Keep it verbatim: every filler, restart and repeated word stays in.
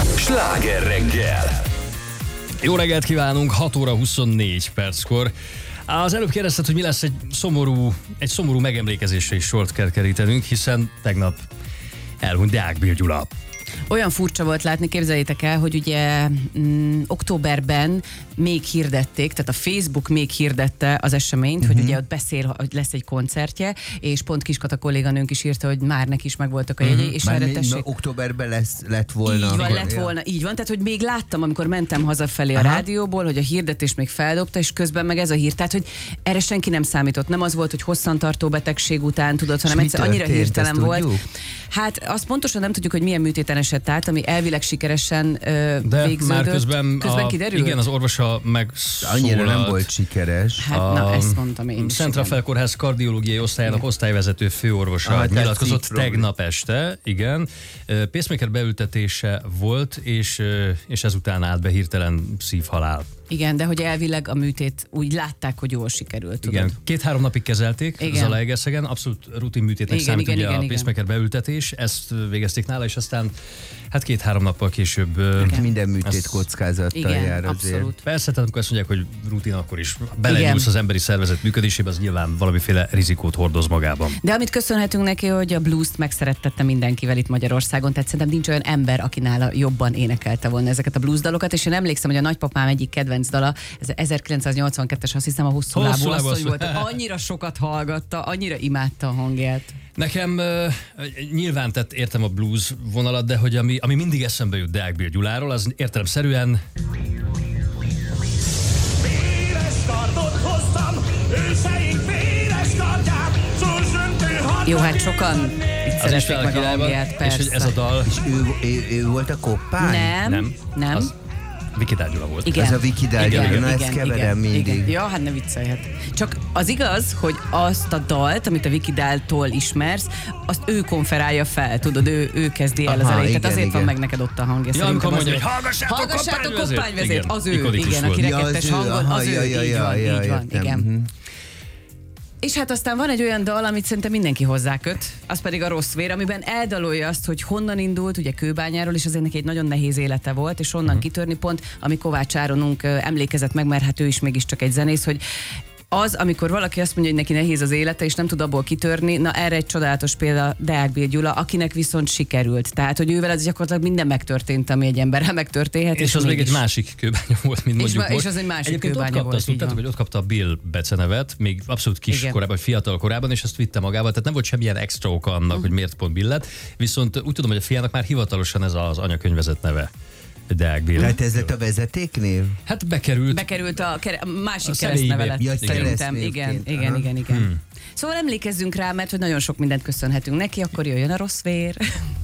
Sláger reggel. Jó reggelt kívánunk, hat óra huszonnégy perckor. Az előbb kérdezted, hogy mi lesz egy szomorú, egy szomorú megemlékezésre is sort kell kerítenünk, hiszen tegnap elhunyt Deák Bill Gyula. Olyan furcsa volt látni, képzeljétek el, hogy ugye mm, októberben még hirdették, tehát a Facebook még hirdette az eseményt, uh-huh. hogy ugye ott beszél, hogy lesz egy koncertje, és pont Kiskata kolléganőnk is írta, hogy már neki is megvoltak a jegyei, uh-huh. és már erre még, tessék... októberben lesz, lett volna. Így van, igen, lett ja. volna, így van, tehát hogy még láttam, amikor mentem hazafelé a Aha. rádióból, hogy a hirdetést még feldobta, és közben meg ez a hír, tehát hogy erre senki nem számított. Nem az volt, hogy hosszantartó betegség után tudod, hanem egyszer annyira hirtelen volt. Tudjuk? Hát azt pontosan nem tudjuk, hogy milyen műtéten esett át, ami elvileg sikeresen ö, De végződött. már közben, közben a, kiderült? igen, az orvosa megszólalt. Annyira nem volt sikeres. Hát a na, ezt mondtam én is. Szent Rafael Kórház kardiológiai osztályának Igen. osztályvezető főorvosa Ah, nyilatkozott szívprobléma. tegnap este, igen. Pacemaker beültetése volt, és, és ezután állt be hirtelen szívhalál. Igen, de hogy elvileg a műtét úgy látták, hogy jól sikerült, tudod? Igen, két-három napig kezelték Igen. Zalaegerszegen, abszolút rutin műtétnek Igen, számít igen, ugye igen, a igen. pacemaker beültetés, ezt végezték nála, és aztán hát két-három nappal később... Igen. Minden műtét ez- kockázattal Igen, jár azért. abszolút. Persze, tehát amikor azt mondják, hogy rutin, akkor is belenyúlsz az emberi szervezet működésébe, az nyilván valamiféle rizikót hordoz magában. De amit köszönhetünk neki, hogy a blues-t megszerettette mindenkivel itt Magyarországon, tehát szerintem nincs olyan ember, aki nála jobban énekelte volna ezeket a blues dalokat, és én emlékszem, hogy a nagypapám egyik kedvenc dala, ez ezerkilencszáznyolcvankettes, azt hiszem a hosszú lábú Hosszú lábú asszony asszony. volt, annyira sokat hallgatta, annyira imádta a hangját. Nekem uh, nyilván tehát értem a blues vonalat, de hogy ami, ami mindig eszembe jut Deák Bill Gyuláról, az értelemszerűen Véres kardot hoztam, őseink véres kardját, sorsdöntő hadnagy. Jó, hát sokan itt az is szerették fel a meg a királyban, hangját, és persze. hogy ez a dal... És ő, ő, ő volt a koppány? Nem, Nem. nem. Az Viki Dál Gyula volt. Igen. Ez a Viki Dál Igen, Gyula, igen, na ezt igen, keverem igen, mindig. igen. Ja, hát ne viccelhet. Csak az igaz, hogy azt a dalt, amit a Viki Dáltól ismersz, azt ő konferálja fel, tudod, ő, ő kezdi el az Aha, elejét. Tehát igen, azért igen. van meg neked ott a hangja. Ja, szerintem amikor mondja, azért. hogy hallgassátok, Hallgassátok koppányvezér! koppányvezér, Igen, az ő, ikonikus igen, volt. aki Ja, az rekettes ő, hangon, aha, az ő, ja, ja, így ja, van, ja, így van, értem. igen. Mhm. És hát aztán van egy olyan dal, amit szerintem mindenki hozzáköt, az pedig a Rossz vér, amiben eldalolja azt, hogy honnan indult, ugye Kőbányáról, és azért neki egy nagyon nehéz élete volt, és onnan uh-huh. kitörni pont, ami Kovács Áronunk ö, emlékezett meg, mert hát ő is mégiscsak egy zenész, hogy az, amikor valaki azt mondja, hogy neki nehéz az élete, és nem tud abból kitörni, na erre egy csodálatos példa Deák Bill Gyula, akinek viszont sikerült. Tehát, hogy ővel ez gyakorlatilag minden megtörtént, ami egy emberrel megtörténhet. És, és az még egy másik kőbánya volt, mint És mondjuk ma- és most. az egy másik Egyébként kőbánya ott kapta, volt, azt így tudtátok, van. hogy ott kapta a Bill becenevet, még abszolút kis Igen. korában, vagy fiatal korában, és ezt vitte magával, tehát nem volt semmilyen extra oka annak, Mm. hogy miért pont Bill lett. Viszont úgy tudom, hogy a fiának már hivatalosan ez az anyakönyvezett neve. Deák Bill. Hát ez lett a vezetéknév? Hát bekerült. Bekerült a, kere, a másik A személyi keresztneve lett, név. Ja, szerintem. keresztnévként. Igen, igen, Aha. igen, igen. Szóval emlékezzünk rá, mert hogy nagyon sok mindent köszönhetünk neki, akkor jöjjön a Rossz vér.